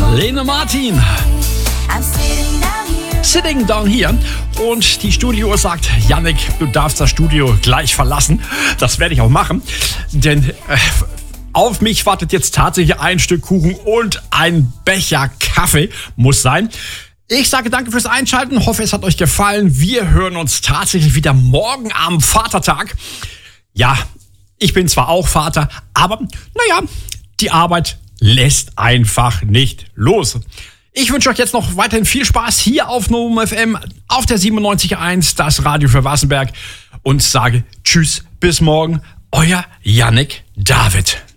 Lena Martin. Sitting down here. Und die Studiouhr sagt, Yannick, du darfst das Studio gleich verlassen. Das werde ich auch machen, denn auf mich wartet jetzt tatsächlich ein Stück Kuchen und ein Becher Kaffee. Muss sein. Ich sage danke fürs Einschalten, hoffe es hat euch gefallen. Wir hören uns tatsächlich wieder morgen am Vatertag. Ja, ich bin zwar auch Vater, aber die Arbeit lässt einfach nicht los. Ich wünsche euch jetzt noch weiterhin viel Spaß hier auf Novum FM, auf der 97.1, das Radio für Wassenberg, und sage Tschüss, bis morgen, euer Yannick David.